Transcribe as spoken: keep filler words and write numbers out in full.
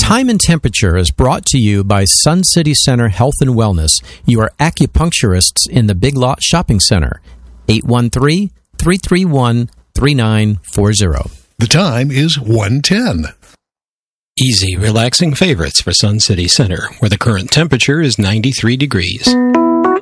Time and Temperature is brought to you by Sun City Center Health and Wellness, your acupuncturists in the Big Lot Shopping Center. eight one three, three three one, three nine four zero. The time is one ten. Easy, relaxing favorites for Sun City Center, where the current temperature is ninety-three degrees.